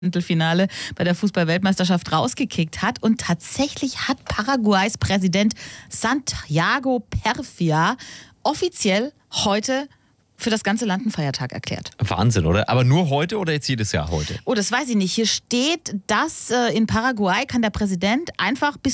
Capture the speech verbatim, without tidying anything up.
Viertelfinale bei der Fußball-Weltmeisterschaft rausgekickt hat. Und tatsächlich hat Paraguays Präsident Santiago Perfia offiziell heute für das ganze Land einen Feiertag erklärt. Wahnsinn, oder? Aber nur heute oder jetzt jedes Jahr heute? Oh, das weiß ich nicht. Hier steht, dass äh, in Paraguay kann der Präsident einfach bis